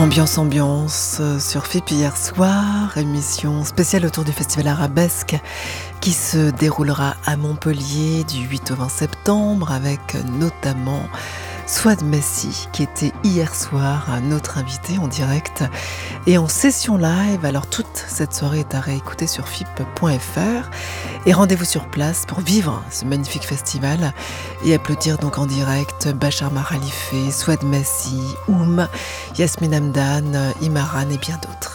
Ambiance sur FIP hier soir, émission spéciale autour du Festival Arabesque qui se déroulera à Montpellier du 8 au 20 septembre avec notamment Souad Messi qui était hier soir notre invité en direct et en session live. Alors toute cette soirée est à réécouter sur fip.fr et rendez-vous sur place pour vivre ce magnifique festival et applaudir donc en direct Bachar Mar Khalife, Souad Messi, Yasmine Hamdan, Imaran et bien d'autres.